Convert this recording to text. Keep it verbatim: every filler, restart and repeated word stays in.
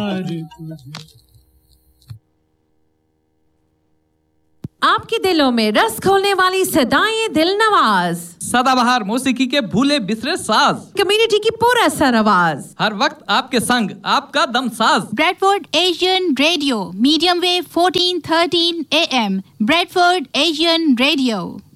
आपके दिलों में रस खोलने वाली सदाएं दिल नवाज, सदाबहार मौसीकी के भूले बिसरे साज, कम्युनिटी की पूरा सर आवाज, हर वक्त आपके संग आपका दम साज। Bradford Asian radio, medium wave fourteen thirteen A M, Bradford Asian radio.